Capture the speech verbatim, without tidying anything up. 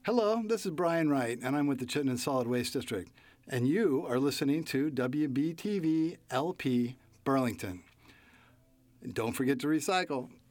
Hello, this is Brian Wright, and I'm with the Chittenden Solid Waste District, and you are listening to W B T V L P Burlington. And don't forget to recycle.